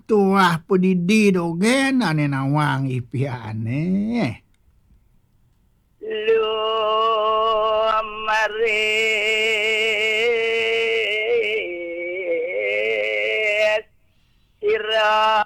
tuah pedidi dogen ane nawang ipiane. Lu mari